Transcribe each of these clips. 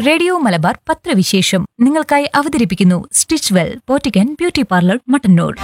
Radio Malabar പത്രവിശേഷം നിങ്ങൾക്കായി അവതരിപ്പിക്കുന്നു stitch well പോറ്റിക്കൻ beauty parlour Mattannur.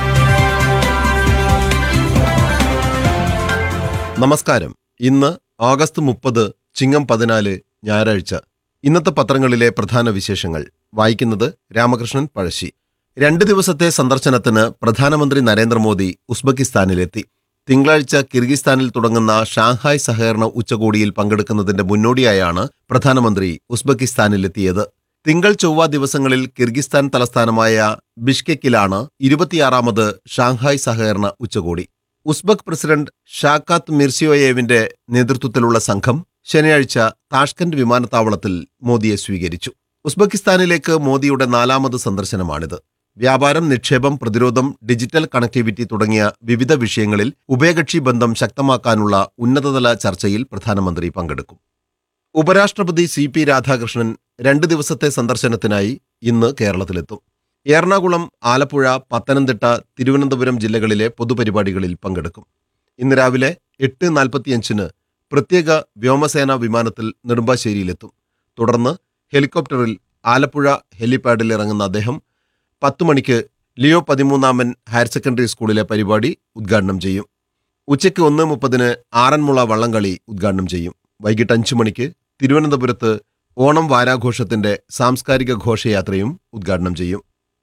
നമസ്കാരം. ഇന്ന് ആഗസ്റ്റ് 30 ചിങ്ങം 14 ഞായറാഴ്ച. ഇന്നത്തെ പത്രങ്ങളിലെ പ്രധാന വിശേഷങ്ങൾ വായിക്കുന്നത് രാമകൃഷ്ണൻ പഴശ്ശി. 2 ദിവസത്തെ സന്ദർശനത്തിന് പ്രധാനമന്ത്രി നരേന്ദ്രമോദി ഉസ്ബെക്കിസ്ഥാനിലെത്തി. തിങ്കളാഴ്ച കിർഗിസ്ഥാനിൽ തുടങ്ങുന്ന ഷാങ്ഹായ് സഹകരണ ഉച്ചകോടിയിൽ പങ്കെടുക്കുന്നതിന്റെ മുന്നോടിയായാണ് പ്രധാനമന്ത്രി ഉസ്ബെക്കിസ്ഥാനിലെത്തിയത്. തിങ്കൾ ചൊവ്വ ദിവസങ്ങളിൽ കിർഗിസ്ഥാൻ തലസ്ഥാനമായ ബിഷ്കെക്കിലാണ് 26ാമത് ഷാങ്ഹായ് സഹകരണ ഉച്ചകോടി. ഉസ്ബെക്ക് പ്രസിഡന്റ് ഷാക്കാത്ത് മിർസിയോയേവിന്റെ നേതൃത്വത്തിലുള്ള സംഘം ശനിയാഴ്ച താഷ്കന്റ് വിമാനത്താവളത്തിൽ മോദിയെ സ്വീകരിച്ചു. ഉസ്ബെക്കിസ്ഥാനിലേക്ക് മോദിയുടെ 4ാമത് സന്ദർശനമാണിത്. വ്യാപാരം, നിക്ഷേപം, പ്രതിരോധം, ഡിജിറ്റൽ കണക്ടിവിറ്റി തുടങ്ങിയ വിവിധ വിഷയങ്ങളിൽ ഉഭയകക്ഷി ബന്ധം ശക്തമാക്കാനുള്ള ഉന്നതതല ചർച്ചയിൽ പ്രധാനമന്ത്രി പങ്കെടുക്കും. ഉപരാഷ്ട്രപതി CP രാധാകൃഷ്ണൻ 2 ദിവസത്തെ സന്ദർശനത്തിനായി ഇന്ന് കേരളത്തിലെത്തും. എറണാകുളം, ആലപ്പുഴ, പത്തനംതിട്ട, തിരുവനന്തപുരം ജില്ലകളിലെ പൊതുപരിപാടികളിൽ പങ്കെടുക്കും. ഇന്ന് രാവിലെ 8:45 പ്രത്യേക വ്യോമസേനാ വിമാനത്തിൽ നെടുമ്പാശ്ശേരിയിലെത്തും. തുടർന്ന് ഹെലികോപ്റ്ററിൽ ആലപ്പുഴ ഹെലിപാഡിൽ ഇറങ്ങുന്ന അദ്ദേഹം 10 മണിക്ക് ലിയോ 13 ഹയർ സെക്കൻഡറി സ്കൂളിലെ പരിപാടി ഉദ്ഘാടനം ചെയ്യും. ഉച്ചയ്ക്ക് 1:30 ആറന്മുള വള്ളംകളി ഉദ്ഘാടനം ചെയ്യും. വൈകിട്ട് 5 മണിക്ക് തിരുവനന്തപുരത്ത് ഓണം വാരാഘോഷത്തിന്റെ സാംസ്കാരിക ഘോഷയാത്രയും ഉദ്ഘാടനം ചെയ്യും.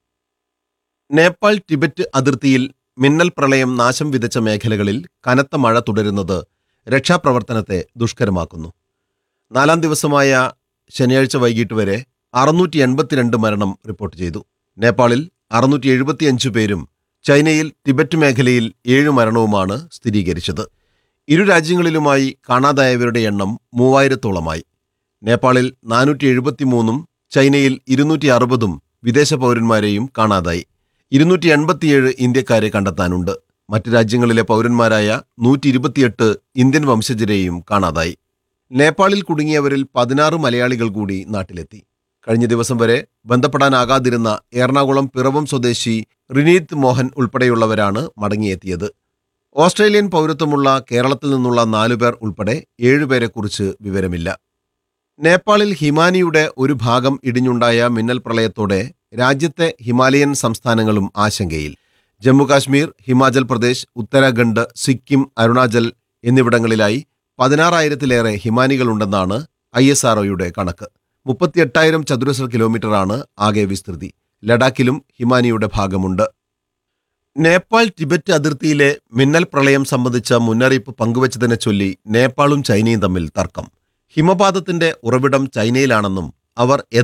നേപ്പാൾ ടിബറ്റ് അതിർത്തിയിൽ മിന്നൽ പ്രളയം നാശം വിതച്ച മേഖലകളിൽ കനത്ത മഴ തുടരുന്നത് രക്ഷാപ്രവർത്തനത്തെ ദുഷ്കരമാക്കുന്നു. 4ാം ദിവസമായ ശനിയാഴ്ച വൈകിട്ട് വരെ 682 മരണം റിപ്പോർട്ട് ചെയ്തു. നേപ്പാളിൽ 675 പേരും ചൈനയിൽ ടിബറ്റ് മേഖലയിൽ 7 മരണവുമാണ് സ്ഥിരീകരിച്ചത്. ഇരു രാജ്യങ്ങളിലുമായി കാണാതായവരുടെ എണ്ണം 3000-ഓളമായി. നേപ്പാളിൽ 473 ചൈനയിൽ 260 വിദേശ പൗരന്മാരെയും കാണാതായി. 287 ഇന്ത്യക്കാരെ കണ്ടെത്താനുണ്ട്. മറ്റ് രാജ്യങ്ങളിലെ പൗരന്മാരായ 128 ഇന്ത്യൻ വംശജരെയും കാണാതായി. നേപ്പാളിൽ കുടുങ്ങിയവരിൽ 16 മലയാളികൾ കൂടി നാട്ടിലെത്തി. കഴിഞ്ഞ ദിവസം വരെ ബന്ധപ്പെടാനാകാതിരുന്ന എറണാകുളം പിറവം സ്വദേശി റിനീത് മോഹൻ ഉൾപ്പെടെയുള്ളവരാണ് മടങ്ങിയെത്തിയത്. ഓസ്ട്രേലിയൻ പൗരത്വമുള്ള കേരളത്തിൽ നിന്നുള്ള 4 പേർ ഉൾപ്പെടെ 7 പേരെക്കുറിച്ച് വിവരമില്ല. നേപ്പാളിൽ ഹിമാനിയുടെ ഒരു ഭാഗം ഇടിഞ്ഞുണ്ടായ മിന്നൽ പ്രളയത്തോടെ രാജ്യത്തെ ഹിമാലയൻ സംസ്ഥാനങ്ങളും ആശങ്കയിൽ. ജമ്മുകാശ്മീർ, ഹിമാചൽ പ്രദേശ്, ഉത്തരാഖണ്ഡ്, സിക്കിം, അരുണാചൽ എന്നിവിടങ്ങളിലായി 16,000-ലേറെ ഹിമാനികളുണ്ടെന്നാണ് ISROയുടെ കണക്ക്. 38,000 ചതുരശ്ര കിലോമീറ്ററാണ് ആകെ വിസ്തൃതി. ലഡാക്കിലും ഹിമാനിയുടെ ഭാഗമുണ്ട്. നേപ്പാൾ ടിബറ്റ് അതിർത്തിയിലെ മിന്നൽ പ്രളയം സംബന്ധിച്ച മുന്നറിയിപ്പ് പങ്കുവച്ചതിനെ ചൊല്ലി നേപ്പാളും ചൈനയും തമ്മിൽ തർക്കം. ഹിമപാതത്തിന്റെ ഉറവിടം ചൈനയിലാണെന്നും അവർ